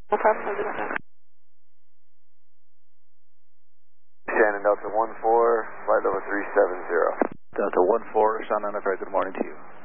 No problem. Have a good one. Shannon Delta 14, flight level 370. Delta 14, Shannon, very good morning to you.